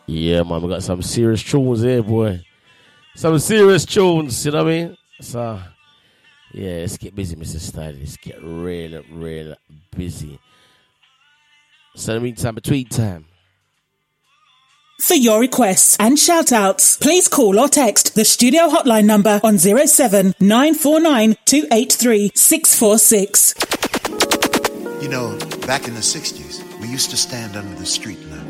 Yeah, man, we got some serious tunes here, boy. Some serious tunes, you know what I mean? So, yeah, let's get busy, Mr. Style. Let's get real, real busy. So, in the meantime, between time. For your requests and shout-outs, please call or text the studio hotline number on 07949 283 646. You know, back in the 60s, we used to stand under the street lamp